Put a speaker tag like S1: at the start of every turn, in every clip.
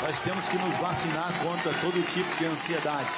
S1: Nós temos que nos vacinar contra todo tipo de ansiedade.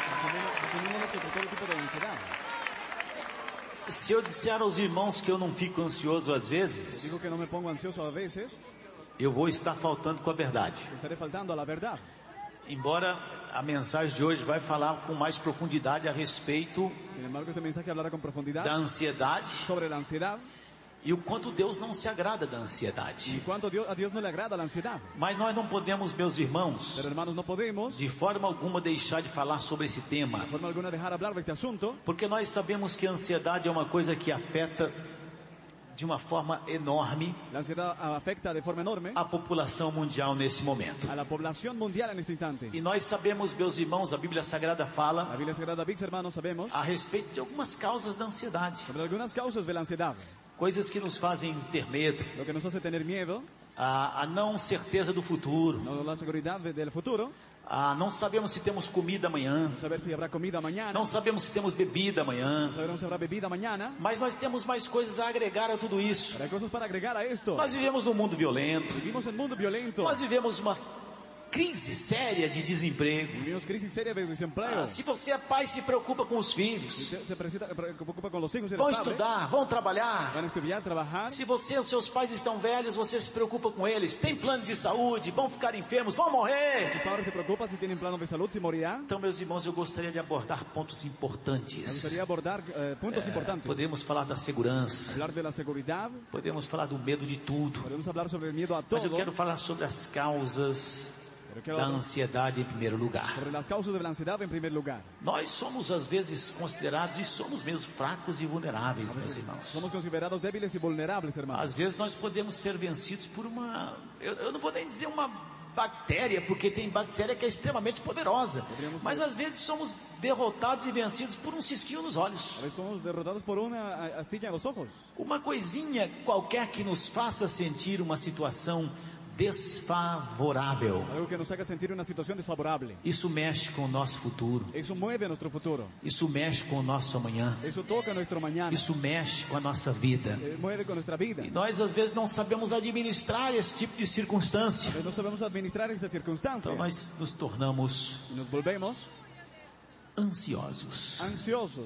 S1: Se eu disser aos irmãos que eu não fico ansioso às vezes,
S2: digo que no me pongo ansioso a veces,
S1: eu vou estar faltando com a verdade.
S2: estaré faltando a la verdad.
S1: Embora a mensagem de hoje vai falar com mais profundidade a respeito
S2: Sin embargo, este mensaje hablará con profundidad
S1: da ansiedade
S2: sobre la ansiedad
S1: e o quanto Deus não se agrada da
S2: y
S1: ansiedade.
S2: cuánto a Dios no le agrada la ansiedad.
S1: Mas nós não podemos, meus irmãos,
S2: Pero hermanos, no podemos
S1: de forma alguma deixar de falar sobre esse tema,
S2: de forma alguna dejar hablar de este asunto,
S1: porque nós sabemos que a ansiedade é uma coisa que afeta de uma forma enorme
S2: la ansiedad afecta de forma enorme
S1: a população mundial nesse momento.
S2: a la población mundial en este instante.
S1: E nós sabemos, meus irmãos, a Bíblia Sagrada
S2: La
S1: fala
S2: Biblia Sagrada, mis hermanos, sabemos
S1: a respeito de algumas causas da ansiedade,
S2: sobre algunas causas de la ansiedad,
S1: coisas que nos fazem ter medo,
S2: lo que nos hace tener miedo,
S1: a não certeza do futuro,
S2: no la seguridad del futuro,
S1: não sabemos se temos comida amanhã,
S2: no saber si habrá comida mañana,
S1: não sabemos se temos bebida amanhã,
S2: no sabremos si habrá bebida mañana,
S1: mas nós temos mais coisas a agregar a tudo isso.
S2: pero hay cosas para agregar a esto.
S1: Nós vivemos num mundo violento,
S2: Vivimos en un mundo violento,
S1: nós vivemos uma crise séria de desemprego.
S2: vivimos crisis seria de desempleo.
S1: Se você é pai, se preocupa com os filhos,
S2: Se preocupa con los hijos y
S1: vão
S2: los padres,
S1: estudar, vão trabalhar.
S2: van a estudiar, trabajar.
S1: Se você e os seus pais estão velhos, você se preocupa com eles. Tem plano de saúde, vão ficar enfermos, vão morrer.
S2: Tus padres se preocupan si tienen plano de salud, si morirán.
S1: Então, meus irmãos, eu gostaria de abordar pontos
S2: Me
S1: importantes.
S2: gustaría abordar puntos importantes.
S1: Podemos falar da segurança,
S2: Hablar de la seguridad,
S1: podemos falar do medo de tudo,
S2: podemos hablar sobre el miedo a
S1: mas eu
S2: todo,
S1: quero falar sobre as causas
S2: pero quiero
S1: da
S2: hablar
S1: ansiedade em primeiro lugar.
S2: sobre las causas de la ansiedad en primer lugar.
S1: Nós somos às vezes considerados e somos mesmo fracos e vulneráveis, meus irmãos.
S2: Somos considerados débiles y vulnerables, hermanos.
S1: Às vezes nós podemos ser vencidos por uma, eu não vou nem dizer uma bactéria, porque tem bactéria que é extremamente poderosa, mas às vezes somos derrotados e vencidos por um cisquinho nos olhos.
S2: A veces somos derrotados por una astilla en los ojos.
S1: Uma coisinha qualquer que nos faça sentir uma situação desfavorável.
S2: Algo que nos haga sentir una situación desfavorable.
S1: Isso mexe com o nosso futuro.
S2: Eso mueve nuestro futuro.
S1: Isso mexe com o nosso amanhã.
S2: Eso toca nuestro mañana.
S1: Isso mexe com a nossa vida.
S2: Mueve con nuestra vida.
S1: E nós às vezes não sabemos administrar esse tipo de circunstância.
S2: No sabemos administrar esa circunstancia.
S1: Então nós nos tornamos
S2: Y nos volvemos
S1: ansiosos.
S2: ansiosos.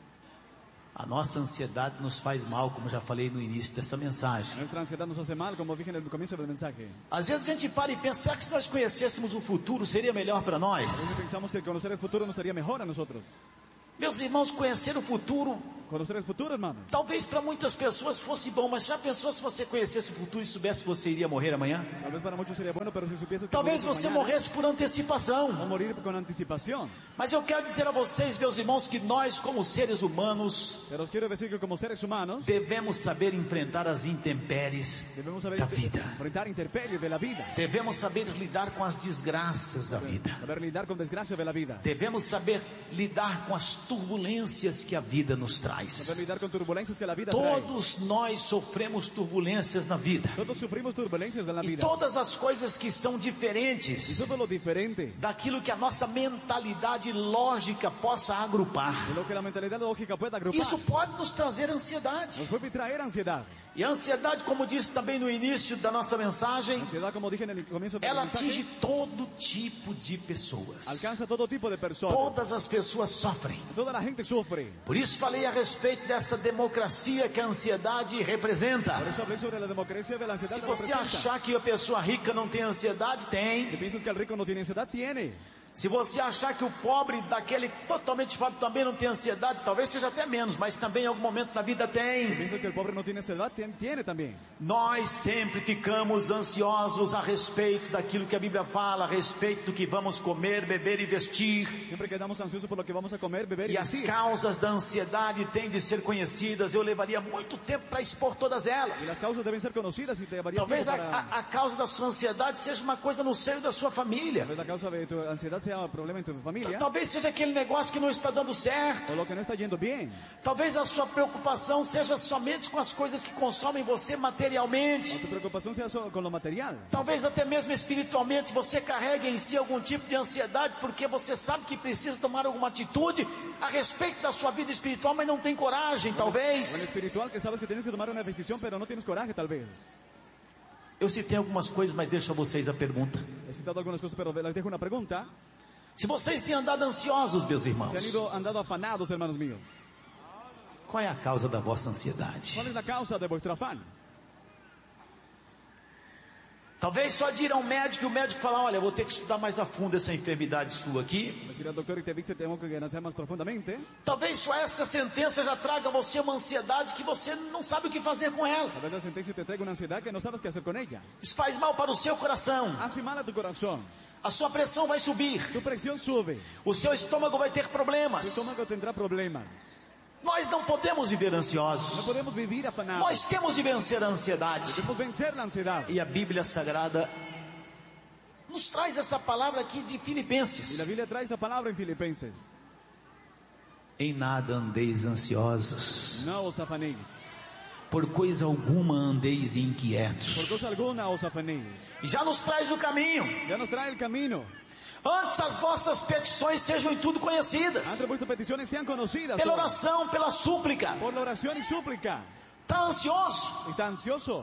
S1: A nossa ansiedade nos faz mal, como já falei no início dessa mensagem.
S2: Nuestra ansiedad nos hace mal, como dije en el comienzo del mensaje.
S1: Às vezes a gente para e pensa, será que se nós conhecêssemos o futuro seria melhor para
S2: A
S1: nós?
S2: veces pensamos que conocer el futuro nos sería mejor a nosotros.
S1: Meus irmãos, conhecer o futuro,
S2: Conocer el futuro, hermano.
S1: talvez para muitas pessoas fosse bom, mas já pensou se você conhecesse o futuro e soubesse que você iria morrer amanhã?
S2: Tal vez para muchos sería bueno, pero si supiese que
S1: Talvez
S2: morir
S1: você
S2: mañana,
S1: morresse por antecipação.
S2: o morir con anticipación.
S1: Mas eu quero dizer a vocês, meus irmãos, que nós, como seres humanos,
S2: Pero os quiero decir que como seres humanos
S1: devemos saber enfrentar as intempéries
S2: debemos saber
S1: da vida.
S2: enfrentar intemperies de la vida.
S1: Devemos saber lidar com as desgraças da vida.
S2: Saber lidar con desgracias de la vida.
S1: Devemos saber lidar com as turbulências que a vida nos traz.
S2: Saber lidar con turbulencias que la vida trae.
S1: Todos nós sofremos turbulências na vida.
S2: Todos sufrimos turbulencias en la
S1: E
S2: vida.
S1: todas as coisas que são
S2: Y
S1: diferentes
S2: todo lo diferente
S1: daquilo que a nossa mentalidade lógica possa agrupar.
S2: de lo que la mentalidad lógica puede agrupar
S1: Isso pode nos trazer ansiedade.
S2: nos puede traer ansiedad.
S1: E a ansiedade, como disse também no início da nossa mensagem,
S2: Ansiedad, como dije en el comienzo del
S1: ela
S2: mensaje,
S1: atinge todo tipo de pessoas.
S2: alcanza todo tipo de personas.
S1: Todas as pessoas sofrem.
S2: Toda la gente sufre.
S1: Por isso falei a respeito dessa democracia que a ansiedade representa.
S2: Por eso hablé sobre la democracia de la ansiedad.
S1: Se
S2: que
S1: você
S2: representa.
S1: achar que a pessoa rica não tem ansiedade,
S2: Si
S1: tem.
S2: piensas que el rico no tiene ansiedad, tiene.
S1: Se você achar que o pobre daquele totalmente pobre também não tem ansiedade, talvez seja até menos, mas também em algum momento na vida
S2: Si
S1: tem.
S2: piensas que el pobre no tiene ansiedad, tiene también.
S1: Nós sempre ficamos ansiosos a respeito daquilo que a Bíblia fala, a respeito do que vamos comer, beber e vestir.
S2: Siempre quedamos ansiosos por lo que vamos a comer, beber y
S1: E as
S2: vestir.
S1: causas da ansiedade têm de ser conhecidas. Eu levaria muito tempo para expor todas
S2: Y
S1: elas.
S2: las causas deben ser conocidas y te llevaría
S1: Talvez
S2: tiempo para...
S1: a causa da sua ansiedade seja uma coisa no seio da sua família.
S2: Tal vez la causa de tu ansiedad sea un problema en tu familia,
S1: Talvez seja aquele negócio que não está dando certo.
S2: o lo que no está yendo bien.
S1: Talvez a sua preocupação seja somente com as coisas que consomem você
S2: O
S1: materialmente.
S2: tu preocupación sea solo con lo material.
S1: Talvez até mesmo espiritualmente você carregue em si algum tipo de ansiedade porque você sabe que precisa tomar alguma atitude a respeito da sua vida espiritual, mas não tem coragem,
S2: O en
S1: talvez.
S2: espiritual que sabes que tienes que tomar una decisión, pero no tienes coraje tal vez.
S1: Eu citei algumas coisas, mas deixo a vocês a pergunta.
S2: He citado algunas cosas, pero les dejo una pregunta.
S1: Se vocês têm andado ansiosos, meus
S2: Se han
S1: irmãos,
S2: andado afanados, hermanos míos.
S1: qual é a causa da vossa ansiedade?
S2: ¿Cuál es la causa de vuestro afán?
S1: Talvez só de ir ao médico e o médico falar, olha, eu vou ter que estudar mais a fundo essa enfermidade sua aqui.
S2: Decir al doctor y te dice, tengo que analizar más profundamente.
S1: Talvez só essa sentença já traga a você uma ansiedade que você não sabe o que fazer com ela.
S2: A ver, la sentencia te traiga una ansiedad que no sabes qué hacer con ella.
S1: Isso faz mal para o seu coração.
S2: Hace mal a tu corazón.
S1: A sua pressão vai subir.
S2: Tu presión sube.
S1: O seu estômago vai ter
S2: Tu
S1: problemas.
S2: estómago tendrá problemas.
S1: Nós não podemos viver
S2: No
S1: ansiosos.
S2: podemos vivir afanados.
S1: Nós temos de vencer a ansiedade.
S2: Debemos vencer la ansiedad.
S1: E a Bíblia Sagrada nos traz essa palavra aqui de
S2: Y
S1: Filipenses.
S2: la Biblia trae esta palabra en Filipenses.
S1: Em nada andeis ansiosos,
S2: No os afanéis.
S1: por coisa alguma andeis
S2: Por
S1: inquietos.
S2: cosa alguna os afanéis.
S1: E já nos traz o caminho.
S2: Ya nos trae el camino.
S1: Antes as vossas petições sejam em tudo conhecidas.
S2: Antes vuestras peticiones sean conocidas.
S1: Pela
S2: todas.
S1: oração, pela súplica.
S2: Por la oración y súplica.
S1: Está ansioso?
S2: ¿Está ansioso?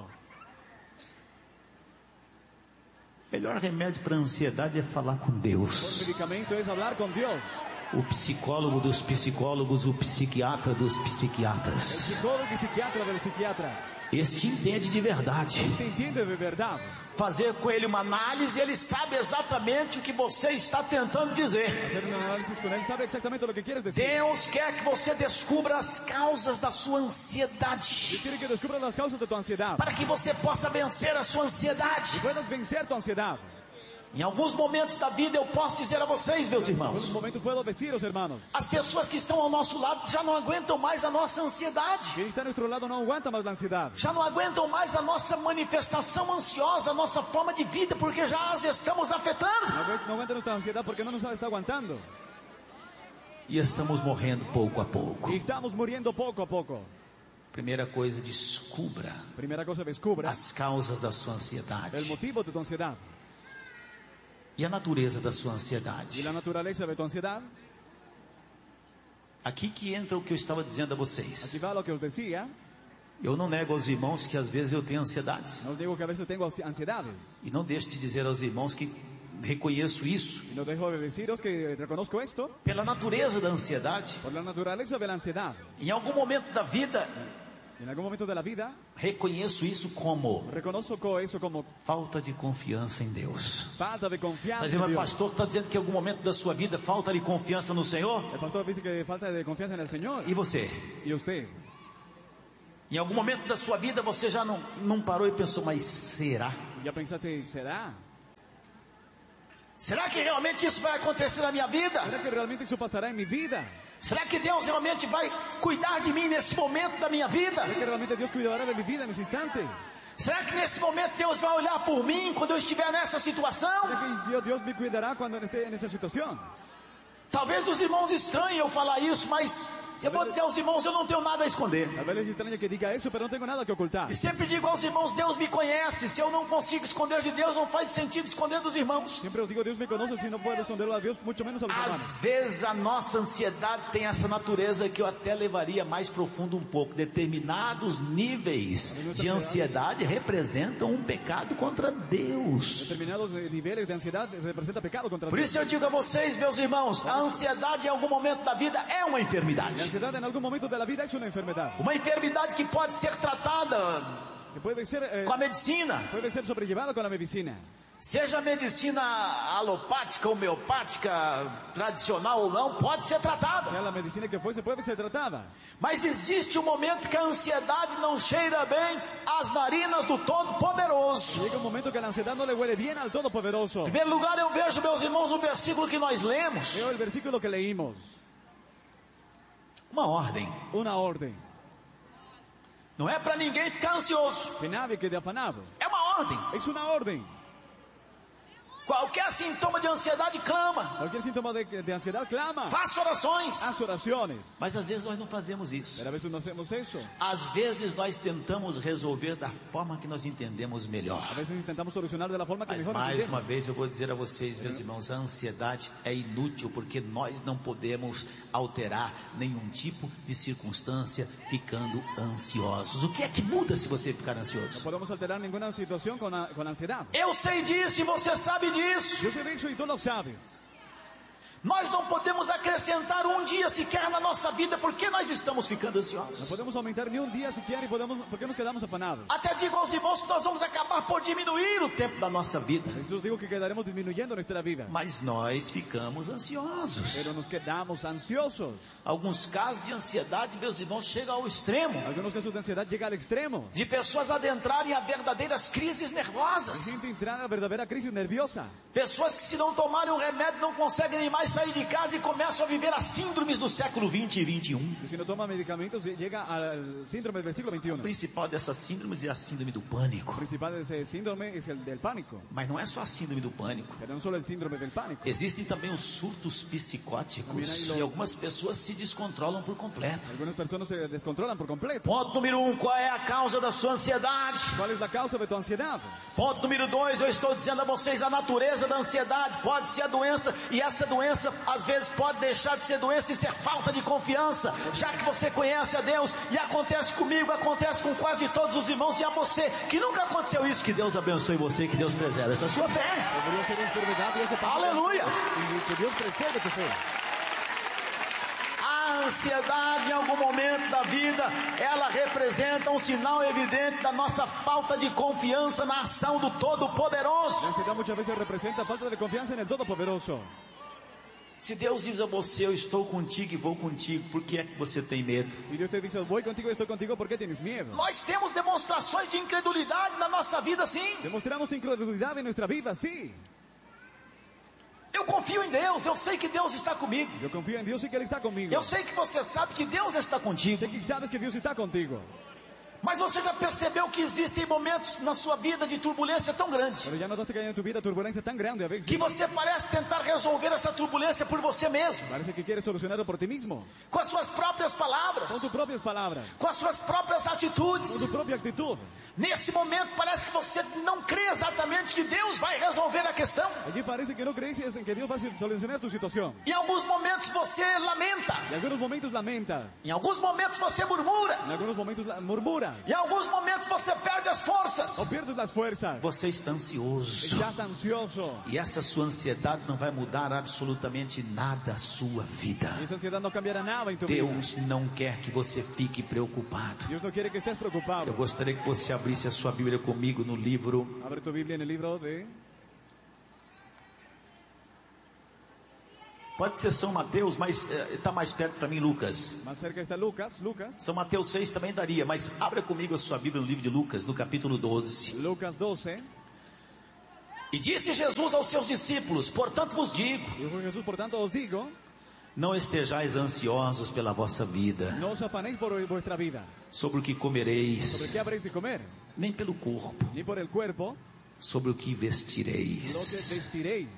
S1: O melhor remédio para a ansiedade é falar com
S2: El
S1: Deus.
S2: medicamento es hablar con Dios.
S1: O psicólogo dos psicólogos, o psiquiatra dos
S2: El
S1: psiquiatras.
S2: psicólogo y psiquiatra de los psiquiatras.
S1: Este entende de verdade.
S2: Te entiende de verdad.
S1: Fazer com ele uma análise, ele sabe exatamente o que você está tentando dizer.
S2: Hacer un análisis con él, sabe exactamente lo que quieres decir.
S1: Deus quer que você descubra as causas da sua
S2: Dios
S1: ansiedade,
S2: quiere que descubras las causas de tu ansiedad.
S1: para que você possa vencer a sua
S2: Y
S1: ansiedade.
S2: puedas vencer tu ansiedad.
S1: Em alguns momentos da vida eu posso dizer a vocês, meus
S2: En
S1: irmãos,
S2: unos momentos puedo deciros, hermanos,
S1: as pessoas que estão ao nosso lado já não aguentam mais a nossa ansiedade.
S2: que está a nuestro lado no aguanta más la ansiedad.
S1: Já não aguentam mais a nossa manifestação ansiosa, a nossa forma de vida, porque já as estamos afetando.
S2: No aguanta nuestra ansiedad porque no nos está aguantando.
S1: E estamos morrendo pouco a pouco.
S2: Y estamos muriendo poco a poco.
S1: Primeira coisa, descubra
S2: Primera cosa, descubra
S1: as causas da sua ansiedade
S2: el motivo de tu ansiedad
S1: e a natureza da sua
S2: y
S1: ansiedade.
S2: la naturaleza de tu ansiedad.
S1: Aqui que entra o que eu estava dizendo a vocês.
S2: Aquí va lo que os decía.
S1: Eu não nego aos irmãos que às vezes eu tenho ansiedades.
S2: No os digo que a veces tengo ansiedades.
S1: E não deixo de dizer aos irmãos que reconheço isso.
S2: Y no dejo de deciros que reconozco esto
S1: Pela natureza da ansiedade,
S2: por la naturaleza de la ansiedad.
S1: em algum momento da vida,
S2: Y en algún momento de la vida
S1: reconheço isso como
S2: reconozco eso como
S1: falta de confiança em Deus.
S2: falta de confianza
S1: Mas
S2: en
S1: o
S2: Dios.
S1: pastor está dizendo que em algum momento da sua vida falta de confiança no Senhor.
S2: El pastor dice que falta de confianza en el Señor.
S1: E você?
S2: Y usted,
S1: Em algum momento da sua vida você já não parou e pensou, mas será?
S2: ¿ya pensaste, será?
S1: Será que realmente isso vai acontecer na minha vida?
S2: ¿Será que realmente eso pasará en mi vida?
S1: Será que Deus realmente vai cuidar de mim nesse momento da minha vida?
S2: ¿Será que realmente Dios cuidará de mi vida en ese instante?
S1: Será que nesse momento Deus vai olhar por mim quando eu estiver nessa situação?
S2: ¿Será que Dios me cuidará cuando esté en esa situación?
S1: Talvez os irmãos estranhem eu falar isso, mas eu vou dizer aos irmãos, eu não tenho nada a esconder.
S2: A veces es extraño que diga eso, pero no tengo nada que ocultar.
S1: E sempre digo aos irmãos, Deus me conhece. Se eu não consigo esconder de Deus, não faz sentido esconder dos irmãos.
S2: Siempre os digo, Dios me conoce, si no puedo esconderlo a Dios, mucho menos a los hermanos.
S1: Às vezes a nossa ansiedade tem essa natureza que eu até levaria mais profundo um pouco. Determinados níveis de ansiedade representam um pecado contra Deus.
S2: Determinados niveles de ansiedad representa pecado contra
S1: Por
S2: Dios.
S1: isso eu digo a vocês, meus irmãos, a ansiedade em algum momento da vida é uma
S2: La
S1: enfermidade.
S2: ansiedad en algún momento de la vida es una enfermedad.
S1: Uma enfermidade que pode ser tratada
S2: Que puede ser
S1: com a medicina.
S2: sobrellevada con la medicina.
S1: Seja medicina alopática, homeopática, tradicional ou não, pode ser tratada.
S2: Sea la medicina que fuese, puede ser tratada.
S1: Mas existe um momento que a ansiedade não cheira bem às narinas do Todo-Poderoso.
S2: Llega un momento que la ansiedad no le huele bien al Todopoderoso.
S1: Em primeiro lugar, eu vejo, meus irmãos, o versículo que nós lemos.
S2: Veo el versículo que leímos.
S1: Uma ordem.
S2: Una orden.
S1: Não é para ninguém ficar ansioso.
S2: Que nadie quede afanado.
S1: É uma ordem.
S2: Es una orden.
S1: Qualquer sintoma de ansiedade, clama.
S2: Cualquier síntoma de ansiedad, clama.
S1: Faça orações.
S2: Haz oraciones.
S1: Mas às vezes nós não fazemos isso.
S2: Pero a veces no hacemos eso.
S1: Às vezes nós tentamos resolver da forma que nós entendemos melhor.
S2: A veces intentamos solucionar de la forma que
S1: Mas
S2: mejor
S1: mais
S2: entendemos.
S1: uma vez eu vou dizer a vocês, meus irmãos, a ansiedade é inútil, porque nós não podemos alterar nenhum tipo de circunstância ficando ansiosos. O que é que muda se você ficar
S2: No
S1: ansioso?
S2: podemos alterar ninguna situación con ansiedad.
S1: Eu sei disso e você sabe disso.
S2: Yo sé de eso y tú lo sabes.
S1: Nós não podemos acrescentar um dia sequer na nossa vida porque nós estamos ficando
S2: No
S1: ansiosos.
S2: podemos aumentar ni un día siquiera y ¿por qué nos quedamos afanados?
S1: Até digo aos irmãos que nós vamos acabar por diminuir o tempo da nossa vida.
S2: Jesús dijo que quedaremos disminuyendo nuestra vida.
S1: Mas nós ficamos ansiosos.
S2: Pero nos quedamos ansiosos.
S1: Alguns casos de ansiedade, meus irmãos, chegam ao extremo.
S2: Algunos casos de ansiedad llegan al extremo.
S1: De pessoas adentrarem a verdadeiras crises
S2: Hay
S1: nervosas.
S2: gente entrar a verdadera crisis nerviosa.
S1: Pessoas que se não tomarem um remédio não conseguem nem mais sair de casa e começam a viver as síndromes do século 20 e 21.
S2: Que si no toma medicamentos llega al síndrome del siglo
S1: O
S2: XXI.
S1: principal dessas síndromes é a síndrome do
S2: El
S1: pânico.
S2: principal de ese síndrome es el del pánico.
S1: Mas não é só a síndrome do pânico.
S2: Pero no solo el síndrome del pánico.
S1: Existem também os surtos psicóticos e algumas pessoas se descontrolam por completo.
S2: Algunas personas se descontrolan por completo.
S1: Ponto número 1, qual é a causa da sua ansiedade?
S2: ¿Cuál es la causa de tu ansiedad?
S1: Ponto número 2, eu estou dizendo a vocês a natureza da ansiedade. Pode ser a doença, e essa doença às vezes pode deixar de ser doença e ser falta de confiança, já que você conhece a Deus, e acontece comigo, acontece com quase todos os irmãos, e a você que nunca aconteceu isso. Que Deus abençoe você, que Deus preserve essa sua fé.
S2: Podría ser enfermedad y eso pasa.
S1: Aleluia!
S2: Y que Dios preserve tu fe.
S1: A ansiedade em algum momento da vida, ela representa um sinal evidente da nossa falta de confiança na ação do
S2: La
S1: Todo-Poderoso.
S2: ansiedad muchas veces representa falta de confianza en el Todopoderoso.
S1: Se Deus diz a você, eu estou contigo e vou contigo, por que é que você tem medo?
S2: Y Dios te dice, voy contigo y estoy contigo, ¿por qué tienes miedo?
S1: Nós temos demonstrações de incredulidade na nossa vida, sim.
S2: Demostramos incredulidad en nuestra vida, sí.
S1: Eu confio em Deus, eu sei que Deus está comigo.
S2: Yo confío en Dios y que Él está conmigo.
S1: Eu sei que você sabe que Deus está contigo.
S2: Sé que sabes que Dios está contigo.
S1: Mas você já percebeu que existem momentos na sua vida de turbulência tão grande,
S2: Pero ya notaste que hay en tu vida turbulencia tan grande a veces.
S1: que você parece tentar resolver essa turbulência por você mesmo,
S2: Parece que quieres solucionarlo por ti mismo.
S1: com as suas próprias
S2: Con
S1: palavras,
S2: tus propias palabras.
S1: com as suas próprias
S2: Con
S1: atitudes.
S2: tu propia actitud.
S1: Nesse momento parece que você não crê exatamente que Deus vai resolver a questão.
S2: Allí parece que no crees en que Dios va a solucionar tu situación.
S1: Em alguns momentos você lamenta,
S2: En algunos momentos lamentas.
S1: em alguns momentos você murmura,
S2: En algunos momentos murmuras.
S1: em alguns momentos você perde as forças.
S2: O pierdes las fuerzas.
S1: Você está ansioso.
S2: Estás ansioso.
S1: E essa sua ansiedade não vai mudar absolutamente nada a sua vida.
S2: Y esa ansiedad no cambiará nada en tu vida.
S1: Deus não quer que você fique preocupado.
S2: Dios no quiere que estés preocupado.
S1: Eu gostaria que você abrisse a sua Bíblia comigo no livro.
S2: Abre tu Biblia en el libro de...
S1: Pode ser São Mateus, mas está mais perto para mim Lucas.
S2: Más cerca está Lucas. Lucas.
S1: São Mateus 6 também daria, mas abra comigo a sua Bíblia no livro de Lucas, no capítulo 12.
S2: Lucas 12.
S1: E disse Jesus aos seus discípulos: portanto vos digo,
S2: Dijo Jesús, por tanto os digo,
S1: não estejais ansiosos pela vossa vida,
S2: no os afanéis por vuestra vida,
S1: sobre o que comereis,
S2: sobre qué habréis de comer,
S1: nem pelo corpo,
S2: ni por el cuerpo,
S1: sobre o que
S2: lo que
S1: vestireis.
S2: vestiréis.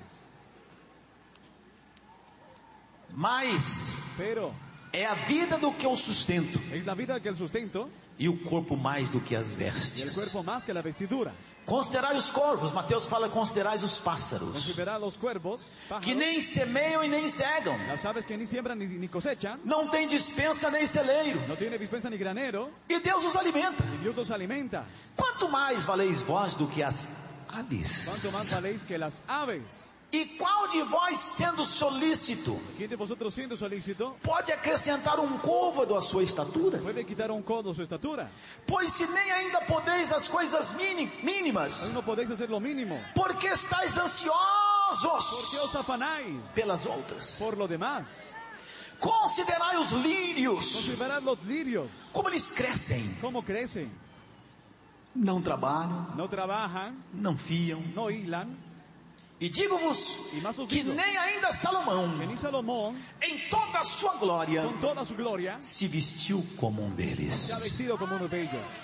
S1: Mas
S2: Pero
S1: é a vida do que o sustento,
S2: es la vida que el sustento,
S1: e o corpo mais do que as
S2: y el
S1: vestes.
S2: cuerpo más que la vestidura.
S1: Considerai os corvos, Mateus fala: considerai os pássaros,
S2: Considerad los cuervos, pájaros,
S1: que nem semeiam e nem cegam,
S2: las aves que ni siembran ni cosechan,
S1: não tem dispensa nem celeiro,
S2: no tiene dispensa ni granero,
S1: e Deus os alimenta.
S2: y Dios los alimenta.
S1: Quanto mais valeis vós do que as aves?
S2: ¿Cuánto más valéis que las aves?
S1: E qual de vós, sendo solícito,
S2: ¿Quién de vosotros siendo solícito
S1: pode acrescentar um côvado à sua estatura?
S2: puede quitar un codo su estatura?
S1: Pois se nem ainda podeis as coisas
S2: Hoy
S1: mínimas,
S2: no podéis hacer lo mínimo.
S1: por que estáis
S2: ¿Por
S1: ansiosos
S2: qué os afanáis
S1: pelas outras?
S2: por lo demás?
S1: Considerai os lírios,
S2: Considerad los lirios,
S1: como eles crescem,
S2: cómo crecen,
S1: não trabalham,
S2: no trabajan,
S1: não fiam.
S2: no hilan,
S1: E digo-vos
S2: y más os
S1: que
S2: digo,
S1: nem ainda Salomão,
S2: que ni Salomón,
S1: em toda a sua glória,
S2: con toda su gloria,
S1: se vestiu como um
S2: se ha
S1: deles.
S2: vestido como uno de ellos.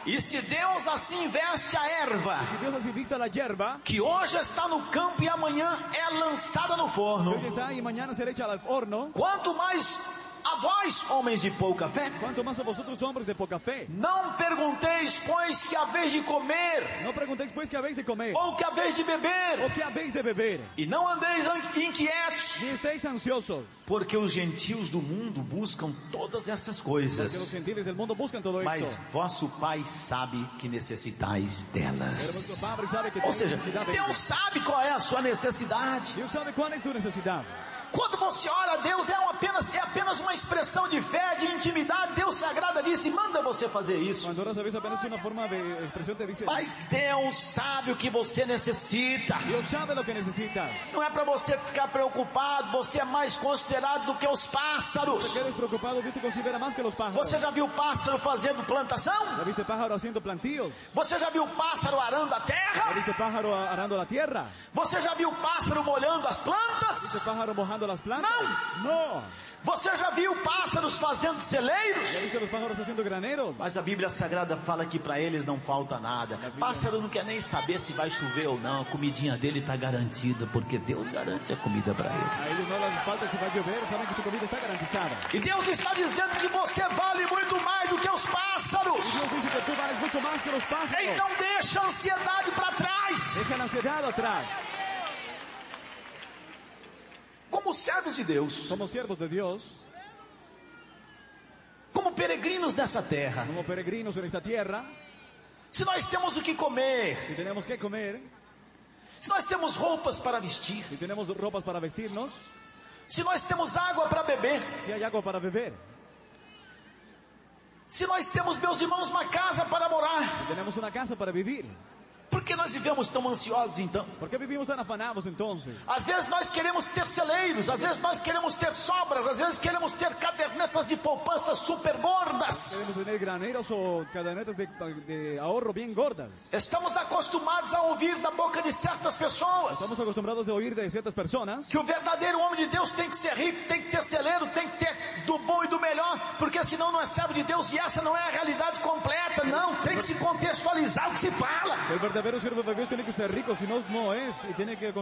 S1: E se Deus assim veste a erva,
S2: Si Dios así vista la hierba,
S1: que hoje está no campo e amanhã é lançada no
S2: que
S1: forno,
S2: hoy está y mañana será hecha al horno,
S1: quanto mais a vós, homens de pouca fé,
S2: ¿cuánto más a vosotros hombres de poca fe?
S1: não pergunteis, pois, que haveis de comer,
S2: No preguntéis pues qué habéis de comer,
S1: ou que haveis de beber,
S2: o qué habéis de beber,
S1: e não andeis inquietos,
S2: ni estéis ansiosos,
S1: porque os gentios do mundo buscam todas essas
S2: porque los
S1: coisas,
S2: gentiles del mundo buscan todo
S1: mas
S2: esto.
S1: vosso Pai sabe que necessitais
S2: Pero vuestro
S1: delas.
S2: Padre sabe que
S1: Ou
S2: tenéis
S1: seja,
S2: necesidad de
S1: Deus
S2: ello.
S1: sabe qual é a sua necessidade.
S2: Dios sabe cuál es tu necesidad.
S1: Quando você ora a Deus, é apenas uma expressão de fé, de intimidade. Deus se agrada disso e manda você fazer isso.
S2: Cuando oras a veces apenas una forma de expresión te dice,
S1: Mas Deus sabe o que você necessita.
S2: Dios sabe lo que necesitas.
S1: Não é para você ficar preocupado, você é mais considerado do que os
S2: Te
S1: pássaros.
S2: quedes preocupado, Dios te considera más que los pájaros.
S1: Você já viu pássaro fazendo plantação?
S2: ¿Ya viste pájaro haciendo plantíos?
S1: Você já viu pássaro arando a
S2: ¿Ya
S1: terra?
S2: viste pájaro arando la tierra?
S1: Você já viu pássaro molhando as
S2: ¿Viste
S1: plantas?
S2: pájaro mojando las plantas? No.
S1: Você já viu pássaros fazendo celeiros?
S2: ¿Ya viste los pájaros haciendo graneros?
S1: Mas a Bíblia Sagrada fala que para eles não falta nada. Pássaro não quer nem saber se vai chover ou não. A comidinha dele está garantida, porque Deus garante a comida para ele.
S2: A ellos no les falta si va a llover, saben que su comida está garantizada.
S1: E Deus está dizendo que você vale muito mais do que os
S2: Y
S1: pássaros.
S2: Dios dice que tú vales mucho más que los pájaros.
S1: Então deixa a ansiedade para trás.
S2: Deja la ansiedad atrás.
S1: Como servos de Deus,
S2: Somos siervos de Dios,
S1: como peregrinos nessa terra,
S2: como peregrinos en esta tierra.
S1: se nós temos o que comer,
S2: Si tenemos que comer,
S1: se nós temos roupas para vestir,
S2: si tenemos ropas para vestirnos,
S1: se nós temos água para beber,
S2: si hay agua para beber,
S1: se nós temos, meus irmãos, uma casa para morar,
S2: si tenemos una casa para vivir,
S1: por que nós vivemos tão ansiosos então?
S2: ¿por qué vivimos tan afanados entonces?
S1: Às vezes nós queremos ter celeiros, às vezes nós queremos ter sobras, às vezes queremos ter cadernetas de poupança super gordas.
S2: Queremos tener graneros o cadenetas de ahorro bien gordas.
S1: Estamos acostumados a ouvir da boca de certas pessoas
S2: Estamos acostumbrados a oír de ciertas personas
S1: que o verdadeiro homem de Deus tem que ser rico, tem que ter celeiro, tem que ter do bom e do melhor, porque senão não é servo de Deus, e essa não é a realidade completa. Não, tem que se contextualizar o que se fala.
S2: el verdadero siervo de Dios tiene que ser rico, si no, no es, y tiene que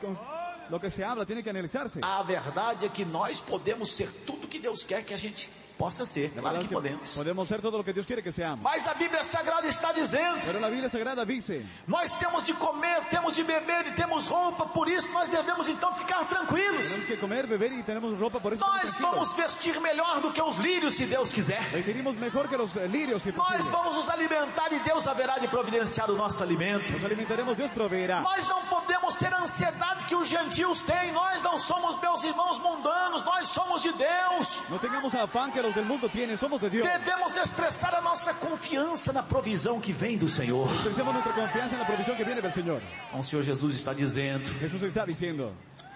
S2: lo que se habla tiene que analizarse.
S1: A verdade é que nós podemos ser tudo que Deus quer que a gente possa ser,
S2: La
S1: claro
S2: verdad
S1: que
S2: es
S1: podemos.
S2: podemos ser todo lo que Dios quiere que seamos.
S1: Mas a Bíblia Sagrada está dizendo:
S2: Pero la Biblia Sagrada dice,
S1: nós temos de comer, temos de beber e temos roupa, por isso nós devemos então ficar tranquilos.
S2: tenemos que comer, beber y tenemos ropa, por eso
S1: Nós
S2: estamos
S1: vamos
S2: tranquilos.
S1: vestir melhor do que os lírios, se Deus quiser.
S2: Vestiremos mejor que los lirios, si
S1: Nós
S2: posible.
S1: vamos nos alimentar e Deus haverá de providenciar o nosso alimento.
S2: Nos alimentaremos, Dios proveerá.
S1: Nós não podemos ter a ansiedade que os gentios têm. Nós não somos, meus irmãos, mundanos, nós somos de Deus.
S2: No tengamos afán que los del mundo tienen, somos de Dios.
S1: Devemos expressar a nossa confiança na provisão que vem do Senhor.
S2: Expresemos nuestra confianza en la provisión que viene del Señor.
S1: Então o Senhor Jesus está dizendo:
S2: Jesús está diciendo,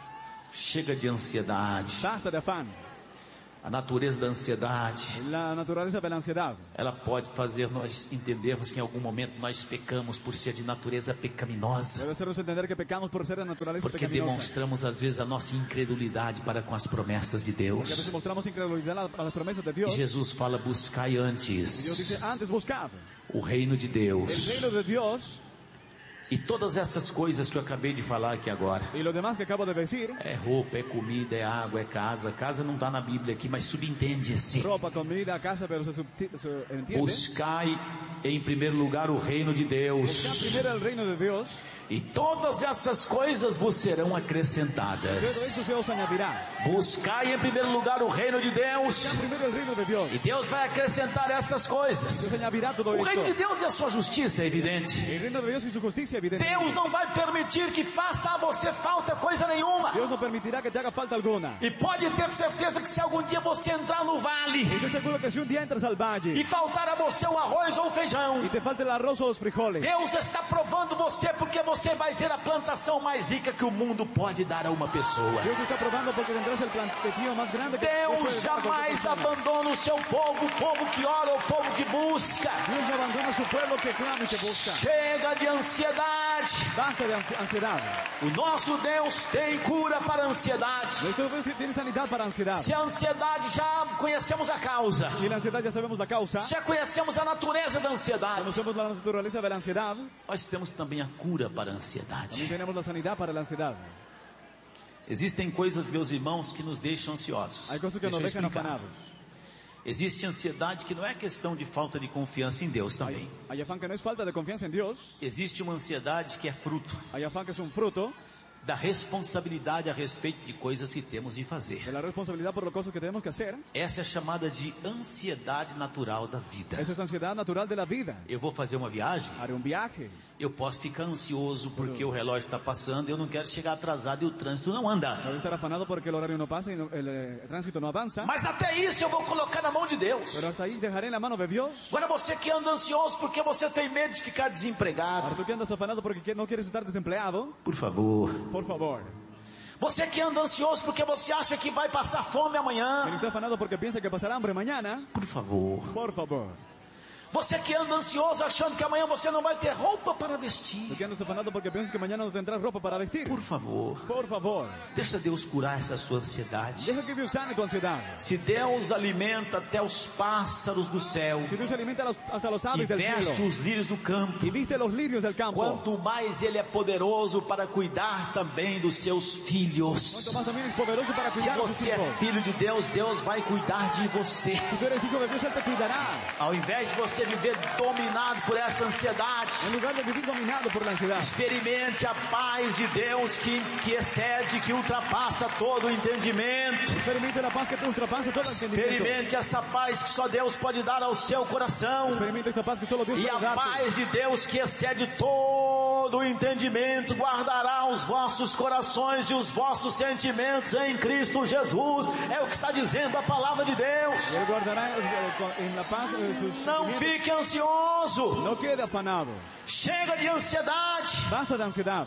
S1: chega de ansiedade.
S2: basta de afán.
S1: A natureza da ansiedade,
S2: La naturaleza de la ansiedad
S1: ela pode fazer nós entendermos que em algum momento nós pecamos por ser de natureza pecaminosa.
S2: debe hacernos entender que pecamos por ser de naturaleza
S1: Porque
S2: pecaminosa.
S1: demonstramos às vezes a nossa incredulidade para com as promessas de
S2: Porque a
S1: Deus.
S2: veces mostramos incredulidad a las promesas de
S1: E
S2: Dios.
S1: Jesus fala: buscai
S2: Y Dios
S1: antes
S2: dice, antes buscad
S1: o reino de
S2: el
S1: Deus.
S2: reino de Dios,
S1: E todas essas coisas que eu acabei de falar aqui agora.
S2: y lo demás que acabo de decir,
S1: É roupa, é comida, é água, é casa. Casa não está na Bíblia aqui, mas subentende-se.
S2: ropa, comida, casa, pero se entiende.
S1: Buscai em primeiro lugar o reino de
S2: Buscad
S1: Deus.
S2: primero el reino de Dios,
S1: E todas essas coisas vos serão
S2: todo
S1: acrescentadas.
S2: eso se os añadirá.
S1: Buscai em primeiro lugar o reino de Deus.
S2: Buscad primero el reino de Dios,
S1: E Deus vai acrescentar essas coisas.
S2: Dios añadirá todo
S1: O reino de
S2: esto.
S1: Deus e a sua justiça é evidente.
S2: El reino de Dios y su justicia, evidente.
S1: Deus não vai permitir que faça a você falta coisa nenhuma.
S2: Dios no permitirá que te haga falta alguna.
S1: E pode ter certeza que se algum dia você entrar no vale
S2: Y estoy seguro que si un día entras al
S1: e
S2: valle
S1: faltar a você o arroz ou o feijão,
S2: y te falta el arroz o los frijoles,
S1: Deus está provando você porque você você vai ter a plantação mais rica que o mundo pode dar a uma pessoa.
S2: Dios te está probando porque tendrás el plantío más grande que
S1: Deus jamais abandona o seu povo, o povo que ora, o povo que busca.
S2: Dios no abandona a su pueblo que clama y que busca.
S1: Chega de ansiedade.
S2: Basta de ansiedad.
S1: O nosso Deus tem cura para a ansiedade.
S2: Nuestro Dios tiene sanidad para ansiedad.
S1: Se a ansiedade, já conhecemos a causa.
S2: Y la ansiedad ya sabemos la causa.
S1: Já conhecemos a natureza da ansiedade.
S2: Conocemos la naturaleza de la ansiedad.
S1: Nós temos também a cura para a
S2: También
S1: ansiedade.
S2: tenemos la sanidad para la ansiedad.
S1: Existem coisas, meus irmãos, que nos deixam ansiosos.
S2: Hay cosas que
S1: Deixa
S2: nos
S1: eu
S2: dejan
S1: explicar.
S2: afanados.
S1: Existe ansiedade que não é questão de falta de confiança em Deus também.
S2: Hay afán que no es falta de confianza en Dios.
S1: Existe uma ansiedade que é fruto
S2: Hay afán que es un fruto
S1: da responsabilidade a respeito de coisas que temos de
S2: de
S1: fazer.
S2: la responsabilidad por las cosas que tenemos que hacer.
S1: Essa é chamada de ansiedade natural da vida.
S2: Esa es ansiedad natural de la vida.
S1: Eu vou fazer uma viagem,
S2: Haré un viaje.
S1: eu posso ficar ansioso porque o relógio está passando e eu não quero chegar atrasado e o trânsito não anda.
S2: Voy a estar afanado porque el horario no pasa y el tránsito no avanza.
S1: Mas até isso eu vou colocar na mão de Deus.
S2: Pero hasta ahí dejaré en la mano de Dios.
S1: Agora você que anda ansioso porque você tem medo de ficar
S2: Ahora
S1: desempregado,
S2: tú que andas afanado porque no quieres estar desempleado,
S1: por favor.
S2: por favor.
S1: Você que anda ansioso porque você acha que vai passar fome
S2: Quien
S1: amanhã,
S2: está afanado porque piensa que pasará hambre mañana,
S1: por favor.
S2: por favor.
S1: Você que anda ansioso achando que amanhã você não vai ter roupa para
S2: Tú
S1: vestir,
S2: que andas afanado porque piensas que mañana no tendrás ropa para vestir,
S1: por favor.
S2: por favor.
S1: Deixa Deus curar essa sua ansiedade.
S2: Deja que Dios sane tu ansiedad.
S1: Se Deus alimenta até os pássaros do céu
S2: Si Dios alimenta hasta los
S1: e
S2: aves del
S1: veste
S2: cielo
S1: os lírios do campo,
S2: y viste los lirios del campo,
S1: quanto mais Ele é poderoso para cuidar também dos seus filhos.
S2: cuanto más también es poderoso para
S1: Se
S2: cuidar de sus
S1: você é
S2: hijos.
S1: filho de Deus, Deus vai cuidar de você.
S2: Si tú eres hijo de Dios, Él te cuidará.
S1: Ao invés de você viver dominado por essa ansiedade,
S2: En lugar de vivir dominado por la ansiedad,
S1: experimente a paz de Deus que excede, que ultrapassa todo o entendimento.
S2: experimente la paz que te ultrapasa todo entendimiento.
S1: Experimente essa paz que só Deus pode dar ao seu coração.
S2: Experimente esta paz que solo Dios
S1: E
S2: puede
S1: a
S2: darte.
S1: paz de Deus que excede todo o entendimento guardará os vossos corações e os vossos sentimentos em Cristo Jesus. É o que está dizendo a palavra de Deus.
S2: Él guardará en la paz sus
S1: Não
S2: sentimientos.
S1: fique ansioso.
S2: No quede afanado.
S1: Chega de ansiedade.
S2: Basta de ansiedad.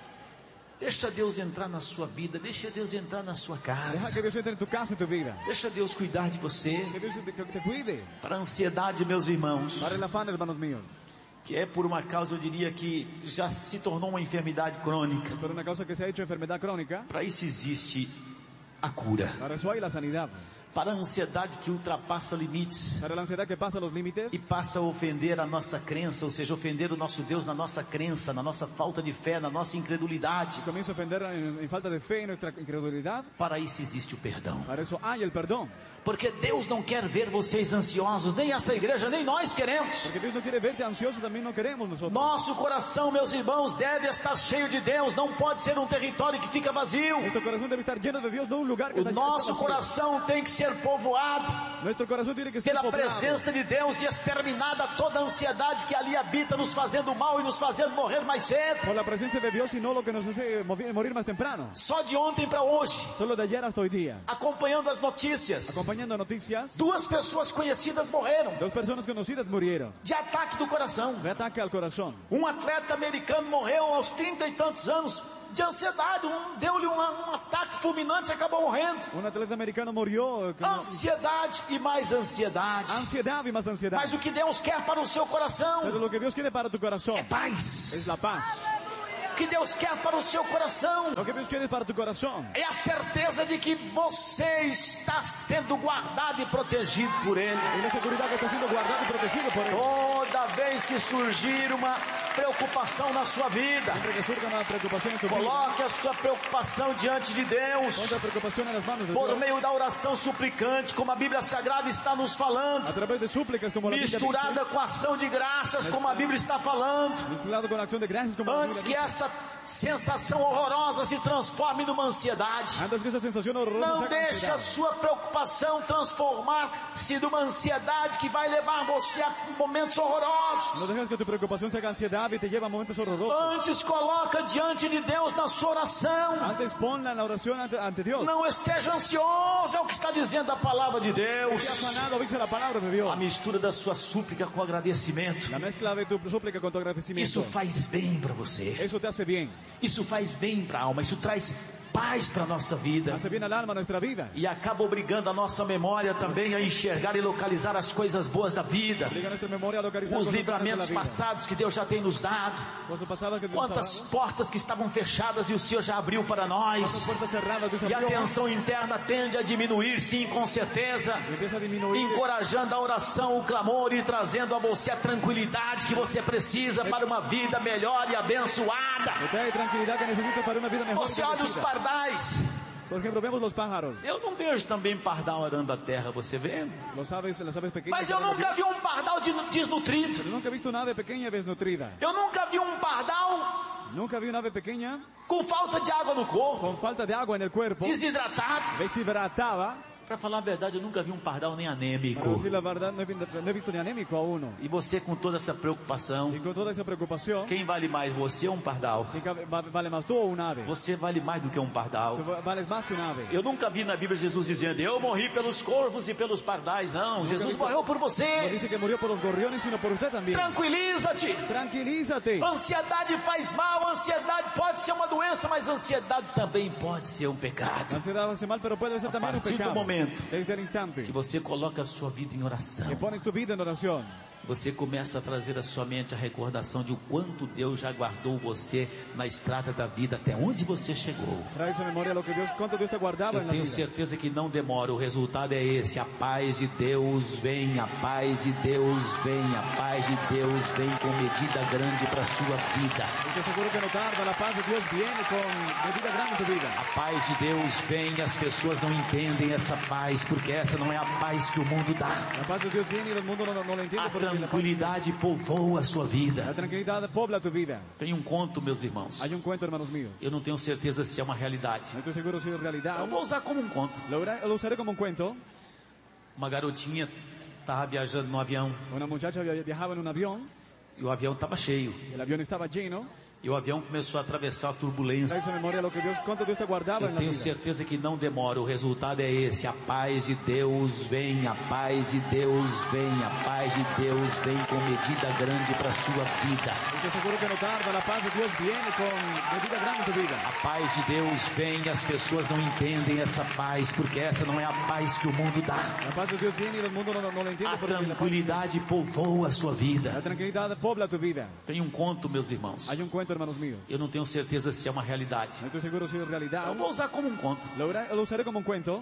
S1: Deixa Deus entrar na sua vida. Deixa Deus entrar na sua
S2: Deja
S1: casa.
S2: que Dios entre en tu casa y tu vida.
S1: Deixa Deus cuidar de você.
S2: Que Dios te cuide.
S1: Para a ansiedade, meus irmãos,
S2: Para el afán, hermanos míos.
S1: que é por uma causa, eu diria que já se tornou uma enfermidade crônica.
S2: Por una causa que se ha hecho enfermedad crónica,
S1: Para isso existe a cura.
S2: para eso hay la sanidad.
S1: Para a ansiedade que ultrapassa limites
S2: Para la ansiedad que pasa los límites
S1: e passa a ofender a nossa crença, ou seja, ofender o nosso Deus na nossa crença, na nossa falta de fé, na nossa incredulidade.
S2: y comienza a ofender en falta de fe y nuestra incredulidad.
S1: Para isso existe o perdão.
S2: Para eso hay el perdón.
S1: Porque Deus não quer ver vocês ansiosos, nem essa igreja, nem nós queremos.
S2: Porque Dios no quiere verte ansioso, también no queremos nosotros.
S1: Nosso coração, meus irmãos, deve estar cheio de Deus, não pode ser um território que fica vazio.
S2: Nuestro corazón debe estar lleno de Dios, no un lugar que
S1: O
S2: está
S1: nosso
S2: vacío.
S1: coração tem que ser povoado
S2: Nuestro corazón tiene que ser
S1: pela
S2: poblado
S1: presença de Deus e exterminada toda a ansiedade que ali habita, nos fazendo mal e nos fazendo morrer mais cedo.
S2: por la presencia de Dios y no lo que nos hace morir más temprano.
S1: Só de ontem para hoje,
S2: Solo de ayer hasta hoy día.
S1: acompanhando as notícias,
S2: Acompañando noticias,
S1: 2 pessoas conhecidas morreram
S2: 2 personas conocidas murieron
S1: de ataque do coração.
S2: de ataque al corazón.
S1: Um atleta americano morreu aos 30 e tantos anos de ansiedade, deu-lhe um ataque fulminante e acabou morrendo.
S2: Un atleta americano murió con
S1: Ansiedade e mais ansiedade.
S2: ansiedad y más ansiedad.
S1: Mas o que Deus quer para o seu
S2: Pero
S1: coração
S2: lo que Dios quiere para tu
S1: é
S2: corazón
S1: paz.
S2: es la paz.
S1: O que Deus quer para o seu coração
S2: Lo que Dios quiere para tu corazón
S1: é a certeza de que você está sendo guardado e protegido por Ele.
S2: es la seguridad que está siendo guardado y protegido por Él.
S1: Toda vez que surgir uma preocupação na sua vida,
S2: Siempre que surja una preocupación en tu vida,
S1: coloque a sua preocupação diante de Deus,
S2: ponte la preocupación en las manos de
S1: por
S2: Dios.
S1: meio da oração suplicante, como a Bíblia Sagrada está nos
S2: A
S1: falando,
S2: través de súplicas como la Biblia dice,
S1: misturada com a ação de graças, como a Bíblia está falando.
S2: mezclado con la acción de gracias como la
S1: Antes
S2: Biblia
S1: que
S2: dice.
S1: essa sensação horrorosa se transforme numa ansiedade.
S2: Antes que esa sensación horrorosa
S1: Não
S2: se haga
S1: deixe a
S2: ansiedad.
S1: sua preocupação transformar-se numa ansiedade que vai levar você a momentos
S2: No
S1: horrorosos.
S2: dejes que tu preocupación se haga ansiedad y te lleva a momentos horrorosos.
S1: Antes coloca diante de Deus na sua oração.
S2: Antes ponla en la oración ante Dios.
S1: Não esteja ansioso, é o que está dizendo a palavra de
S2: Que
S1: Deus.
S2: afanado dice la palabra de Dios.
S1: A mistura da sua súplica com agradecimento.
S2: La mezcla de tu súplica con tu agradecimiento.
S1: Isso faz bem para você.
S2: Eso te hace bien.
S1: Isso faz bem para a alma. Isso traz paz para a nossa vida.
S2: Hace bien al alma, a nuestra vida.
S1: E acaba obrigando a nossa memória também a enxergar e localizar as coisas boas da vida.
S2: Obliga a nuestra memoria a localizar
S1: Os
S2: cosas buenas de la
S1: livramentos
S2: vida.
S1: passados que Deus já tem nos dado.
S2: Cosas pasadas que Dios nos ha
S1: Quantas
S2: dado.
S1: portas que estavam fechadas e o Senhor já abriu para
S2: Cuántas
S1: nós.
S2: puertas cerradas Dios
S1: E a
S2: abrió.
S1: tensão interna tende a diminuir, sim, com certeza.
S2: Y empieza a disminuir.
S1: Encorajando a oração, o clamor e trazendo a você a tranquilidade que você precisa para uma vida melhor e abençoada.
S2: Que te da tranquilidad que necesitas para una vida mejor.
S1: Você olha os
S2: bendecida.
S1: pardais.
S2: Por ejemplo, vemos los pájaros.
S1: Eu não vejo também pardal arando a terra, você vê?
S2: Las aves pequeñas.
S1: Mas eu nunca vi um pardal desnutrido.
S2: Pero nunca he visto una ave pequeña desnutrida.
S1: Eu nunca vi um pardal
S2: Nunca vi una ave pequeña
S1: com falta de água no corpo,
S2: con falta de agua en el cuerpo,
S1: desidratado.
S2: deshidratada.
S1: Para falar a verdade, eu nunca vi um pardal nem
S2: Para
S1: anêmico.
S2: decir la verdad, no he visto ni anémico a uno.
S1: E você com toda essa preocupação,
S2: Y con toda esa preocupación,
S1: quem vale mais, você ou um pardal?
S2: vale más tú o un ave.
S1: Você vale mais do que um pardal.
S2: Tú vales más que un ave.
S1: Eu nunca vi na Bíblia Jesus dizendo, eu morri pelos corvos e pelos pardais. Não, Jesus morreu por
S2: No
S1: você.
S2: dice que murió por los gorriones, sino por usted también.
S1: Tranquiliza-te.
S2: Tranquilízate.
S1: Ansiedade faz mal, ansiedade pode ser uma doença, mas ansiedade também pode ser um
S2: La
S1: pecado.
S2: ansiedad hace mal, pero puede ser
S1: A
S2: también un
S1: partir do
S2: pecado.
S1: momento
S2: Desde el instante
S1: que você coloca a sua vida em
S2: que
S1: oração,
S2: pones tu vida en oración,
S1: você começa a trazer à sua mente a recordação de o quanto Deus já guardou você na estrada da vida até onde você chegou.
S2: traes a memoria lo que Dios, cuánto Dios te guardaba
S1: Eu
S2: en la
S1: tenho
S2: vida.
S1: certeza que não demora, o resultado é esse: a paz de Deus vem, a paz de Deus vem, a paz de Deus vem com medida grande para a sua vida.
S2: Estoy seguro que no tarda, la paz de Dios viene con medida grande en tu vida.
S1: A paz de Deus vem e as pessoas não entendem essa paz, porque essa não é a paz que o mundo dá.
S2: La paz de Dios viene y el mundo no la entiende
S1: A
S2: porque
S1: tranquilidade povoa a sua
S2: la
S1: vida.
S2: tranquilidad pobla tu vida.
S1: Tem um conto, meus irmãos.
S2: Hay un cuento, hermanos míos.
S1: Eu não tenho certeza se é uma realidade.
S2: No estoy seguro si es realidad.
S1: Eu vou usar como um conto.
S2: Lo usaré como un cuento.
S1: Uma garotinha estava viajando no avião
S2: Una muchacha viajaba en un avión,
S1: e o avião estava cheio.
S2: el avión estaba lleno.
S1: E o avião começou a atravessar a turbulência.
S2: Traes a memoria lo que Dios, cuánto Dios te guardaba
S1: Eu
S2: en la
S1: tenho
S2: vida.
S1: certeza que não demora, o resultado é esse: a paz de Deus vem, a paz de Deus vem, a paz de Deus vem com medida grande para a sua vida.
S2: Estoy seguro que no tarda, la paz de Dios viene con medida grande en tu vida.
S1: A paz de Deus vem e as pessoas não entendem essa paz, porque essa não é a paz que o mundo dá.
S2: La paz de Dios viene y el mundo no la entiende
S1: A
S2: porque
S1: tranquilidade povoa a sua
S2: la
S1: vida.
S2: tranquilidad pobla tu vida.
S1: Tem um conto, meus irmãos.
S2: Hay un cuento, hermanos míos.
S1: Eu não tenho certeza se é uma realidade.
S2: No estoy seguro si es realidad.
S1: Eu vou usar como um conto.
S2: Lo usaré como un cuento.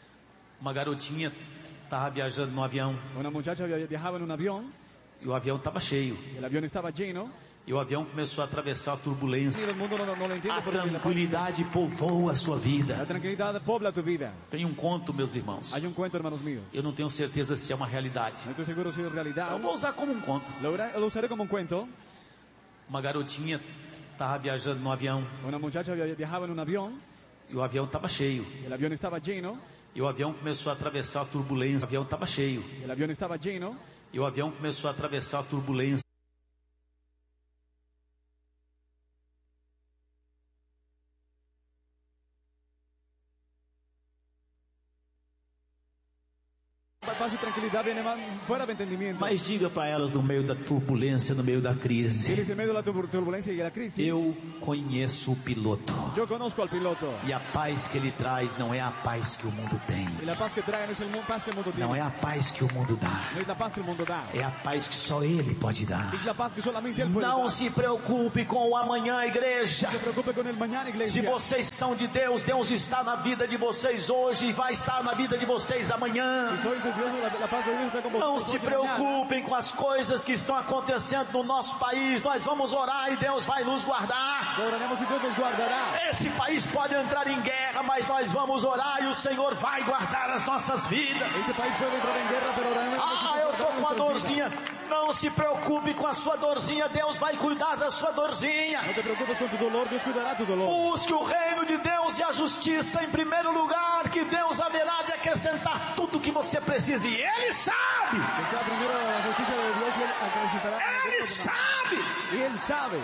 S1: Uma garotinha estava viajando no avião
S2: Una muchacha viajaba en un avión,
S1: e o avião estava cheio.
S2: el avión estaba lleno.
S1: E o avião começou a atravessar a turbulência.
S2: Y el mundo no la entiende
S1: A
S2: porque
S1: tranquilidade povoa a sua
S2: la
S1: vida.
S2: tranquilidad pobla tu vida.
S1: Tem um conto, meus irmãos.
S2: Hay un cuento, hermanos míos.
S1: Eu não tenho certeza se é uma realidade.
S2: No estoy seguro si es realidad.
S1: Eu vou usar como um conto.
S2: Lo usaré como un cuento.
S1: Uma garotinha estava viajando no avião
S2: Una muchacha viajaba en un avión,
S1: e o avião estava cheio.
S2: el avión estaba lleno.
S1: E o avião começou a atravessar a turbulência. O avião estava cheio.
S2: El avión estaba lleno.
S1: E o avião começou a atravessar a turbulência.
S2: Paz y tranquilidad viene fuera de entendimiento.
S1: Mas diga para elas no meio da turbulência, no meio da crise:
S2: Diles en medio de la turbulencia y de la crisis.
S1: eu conheço o piloto.
S2: Yo conozco al piloto.
S1: E a paz que ele traz não é a paz que o mundo tem.
S2: Y la paz que trae no es paz que el mundo tiene.
S1: Não é a paz que o mundo dá.
S2: No es la paz que el mundo da.
S1: É a paz que só ele pode dar.
S2: Es la paz que solamente él puede
S1: Não
S2: dar.
S1: se preocupe com o amanhã, igreja.
S2: No se preocupe con el mañana,
S1: Se
S2: iglesia.
S1: vocês são de Deus, Deus está na vida de vocês hoje e vai estar na vida de vocês amanhã.
S2: Si sois de Dios, la paz de Dios está con
S1: Não
S2: vosotros
S1: se
S2: mañana.
S1: preocupem com as coisas que estão acontecendo no nosso país. Nós vamos orar e Deus vai nos guardar.
S2: Oraremos y Dios nos guardará.
S1: Esse país pode entrar em guerra, mas nós vamos orar e o Senhor vai guardar as nossas vidas.
S2: Este país puede entrar en guerra, pero oraremos.
S1: Eu tô com a dorzinha. Não se preocupe com a sua dorzinha, Deus vai cuidar da sua dorzinha.
S2: No te preocupes con tu dolor, Dios cuidará tu dolor.
S1: Busque o reino de Deus e a justiça em primeiro lugar, que Deus haverá de acrescentar tudo que você precisa. E Ele sabe.
S2: Que sea primero la justicia de Dios y Él acrescentará.
S1: Ele sabe.
S2: Y Él sabe.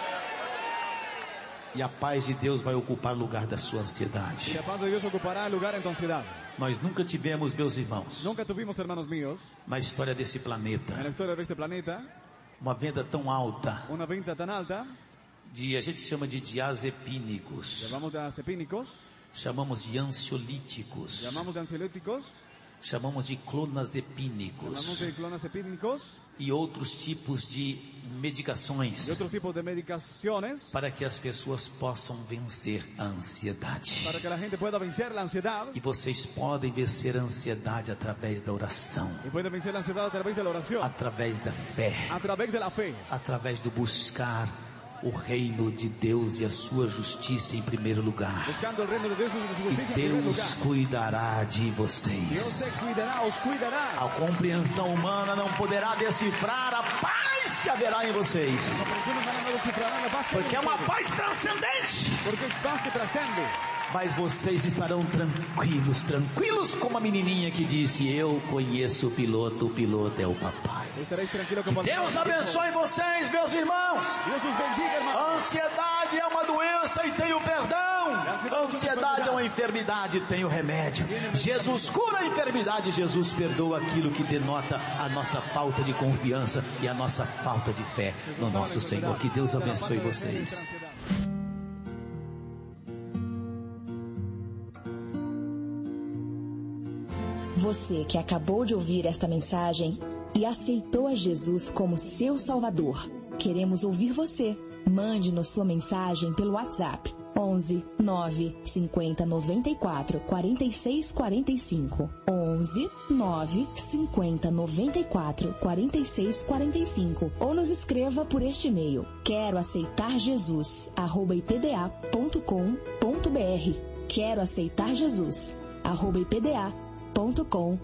S1: E a paz de Deus vai ocupar o lugar da sua ansiedade.
S2: Y la paz de Dios ocupará el lugar en tu ansiedad.
S1: Nós nunca tivemos, meus irmãos,
S2: Nunca tuvimos, hermanos míos,
S1: na história desse
S2: en
S1: planeta,
S2: la historia de este planeta,
S1: uma venda tão alta
S2: una venta tan alta,
S1: a gente chama de diazepínicos,
S2: llamamos de acepínicos,
S1: chamamos de ansiolíticos,
S2: llamamos de ansiolíticos,
S1: chamamos de
S2: llamamos
S1: clonazepínicos
S2: de clonazepínicos
S1: e outros tipos de medicações
S2: y otros tipos de medicaciones
S1: para que as pessoas possam vencer a ansiedade.
S2: para que la gente pueda vencer la ansiedad
S1: E vocês podem vencer a ansiedade através da oração,
S2: y pueden vencer la ansiedad a través de la oración,
S1: através da fé,
S2: a través de la fe,
S1: através do buscar o reino de Deus e a sua justiça em primeiro lugar.
S2: buscando el reino de Dios y su
S1: E
S2: justicia en primer
S1: Deus
S2: lugar.
S1: cuidará de
S2: Dios
S1: vocês.
S2: te cuidará, os cuidará.
S1: A compreensão humana não poderá decifrar a paz que haverá em vocês,
S2: La comprensión humana no descifrará la paz que hay
S1: porque é
S2: en
S1: uma
S2: ustedes,
S1: paz transcendente.
S2: porque es paz que trascende.
S1: Mas vocês estarão tranquilos como a menininha que disse: eu conheço o piloto é o papai.
S2: Estaréis tranquilos como
S1: Deus abençoe vocês, meus irmãos.
S2: Dios os bendiga, hermano.
S1: A ansiedade é uma doença e tem o perdão. A ansiedade é uma enfermidade e tem o remédio. Jesus cura a enfermidade, Jesus perdoa aquilo que denota a nossa falta de confiança e a nossa falta de fé no nosso Senhor. Que Deus abençoe vocês.
S3: Você que acabou de ouvir esta mensagem e aceitou a Jesus como seu Salvador, queremos ouvir você. Mande-nos sua mensagem pelo WhatsApp 11 9 50 94 46 45 11 9 50 94 46 45 ou nos escreva por este e-mail quero aceitar Jesus @ipda.com.br quero aceitar Jesus @ipda.com.br.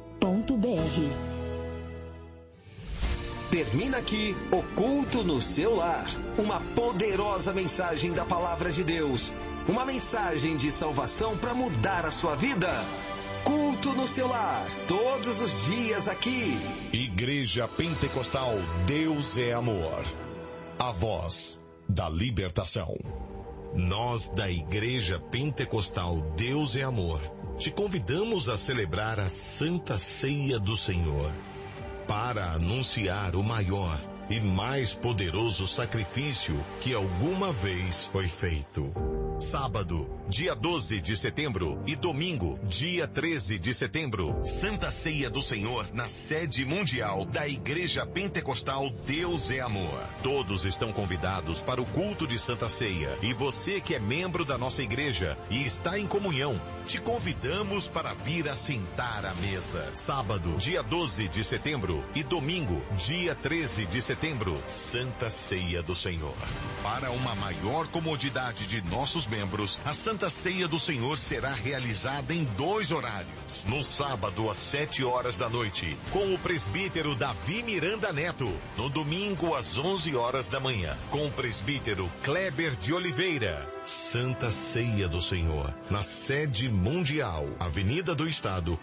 S4: Termina aqui o Culto no Seu Lar. Uma poderosa mensagem da Palavra de Deus. Uma mensagem de salvação para mudar a sua vida. Culto no Seu Lar. Todos os dias aqui.
S5: Igreja Pentecostal Deus é Amor. A voz da libertação. Nós da Igreja Pentecostal Deus é Amor te convidamos a celebrar a Santa Ceia do Senhor para anunciar o maior e mais poderoso sacrifício que alguma vez foi feito. Sábado, dia 12 de setembro e domingo, dia 13 de setembro, Santa Ceia do Senhor na sede mundial da Igreja Pentecostal Deus é Amor. Todos estão convidados para o culto de Santa Ceia e você que é membro da nossa igreja e está em comunhão, te convidamos para vir assentar à mesa. Sábado, dia 12 de setembro e domingo, dia 13 de setembro, Santa Ceia do Senhor. Para uma maior comodidade de nossos membros, a Santa Ceia do Senhor será realizada em 2 horários. No sábado, às 7 horas da noite, com o presbítero Davi Miranda Neto. No domingo, às 11 horas da manhã, com o presbítero Kleber de Oliveira. Santa Ceia do Senhor, na sede mundial, Avenida do Estado,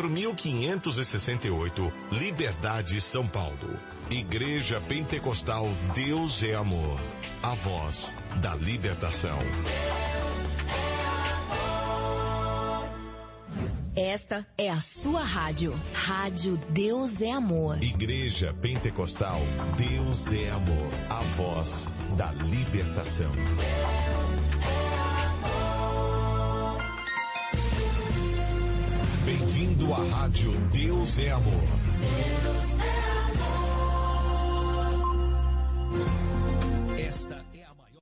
S5: 4568, Liberdade, São Paulo. Igreja Pentecostal Deus é Amor. A voz da libertação.
S3: Esta é a sua rádio. Rádio Deus é Amor.
S5: Igreja Pentecostal Deus é Amor. A voz da libertação. Bem-vindo à rádio Deus é Amor. Deus é amor. Esta é a maior.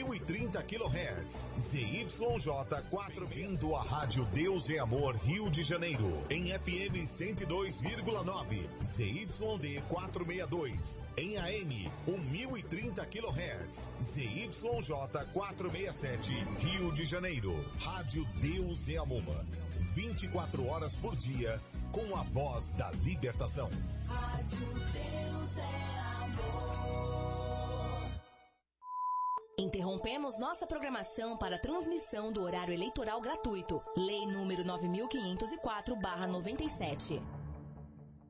S5: 1030 kHz. ZYJ 4, vindo a Rádio Deus é Amor, Rio de Janeiro, em FM 102,9. ZYD 462, em AM 1030 kHz. ZYJ 467, Rio de Janeiro. Rádio Deus é Amor. 24 horas por dia, com a voz da libertação.
S3: Rádio Deus é Amor. Interrompemos nossa programação para a transmissão do horário eleitoral gratuito. Lei número 9504/97.